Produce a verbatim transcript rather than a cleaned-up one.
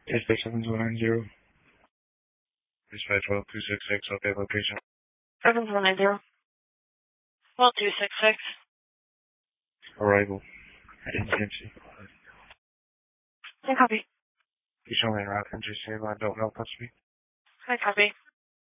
Dispatch seven zero nine zero. Dispatch twelve two six six, okay, location. seven zero nine zero. twelve two six six. Arrival. Agency. Can copy. You show me around, and just say, I don't know, touch me. Can copy.